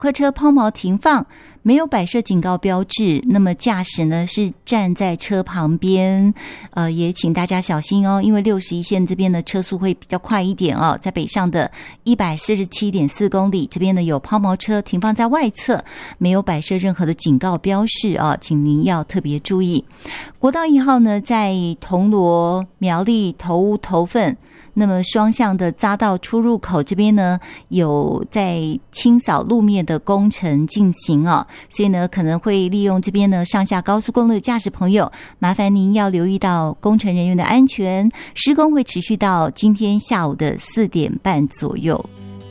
客车抛锚停放，没有摆设警告标志，那么驾驶呢是站在车旁边，也请大家小心哦，因为61线这边的车速会比较快一点哦，在北上的 147.4 公里这边呢有抛锚车停放在外侧，没有摆设任何的警告标示哦，请您要特别注意。国道1号呢在铜锣苗栗头屋头份，那么双向的匝道出入口这边呢有在清扫路面的工程进行哦，所以呢可能会利用这边呢上下高速公路的驾驶朋友，麻烦您要留意到工程人员的安全，施工会持续到今天下午的4点半左右。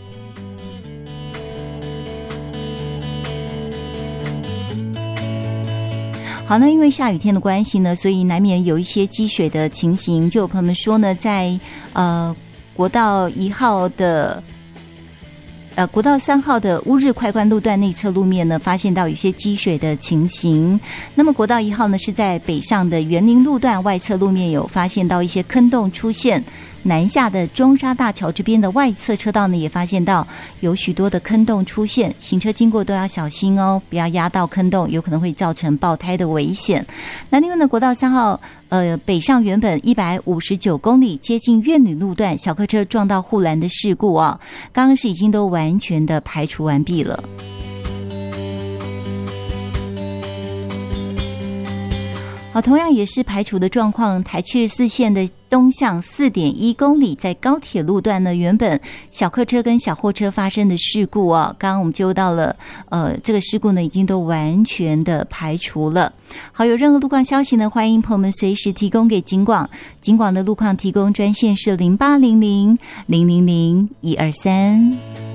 好，那因为下雨天的关系呢，所以难免有一些积水的情形，就有朋友们说呢，在国道1号的国道3号的乌日快关路段内侧路面呢，发现到有些积水的情形。那么国道1号呢，是在北上的园林路段外侧路面有发现到一些坑洞出现。南下的中沙大桥这边的外侧车道呢，也发现到有许多的坑洞出现，行车经过都要小心哦，不要压到坑洞，有可能会造成爆胎的危险。那另外呢，国道3号北上原本159公里接近苑里路段，小客车撞到护栏的事故哦，刚刚是已经都完全的排除完毕了。好，同样也是排除的状况，台74线的东向 4.1 公里，在高铁路段呢，原本小客车跟小货车发生的事故哦，刚刚我们就到了这个事故呢已经都完全的排除了。好，有任何路况消息呢，欢迎朋友们随时提供给警广，警广的路况提供专线是0800 000 123。